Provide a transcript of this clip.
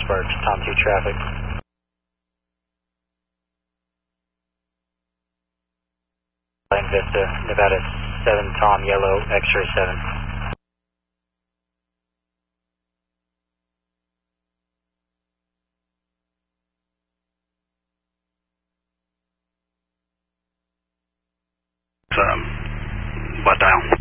Spark, Tom 2 traffic. Line Vista, Nevada 7, Tom Yellow, X-ray 7. What dial?